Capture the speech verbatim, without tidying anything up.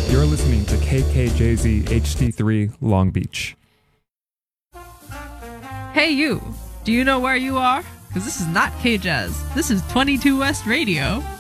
You're listening to K K J Z H D three Long Beach. Hey you, do you know where you are? Because this is not K-Jazz. This is twenty-two West Radio.